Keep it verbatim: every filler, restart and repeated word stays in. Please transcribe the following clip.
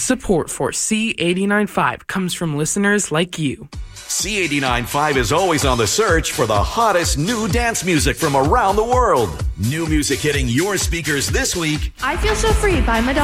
Support for C eighty-nine point five comes from listeners like you. C eighty-nine point five is always on the search for the hottest new dance music from around the world. New music hitting your speakers this week. I Feel So Free by Madonna.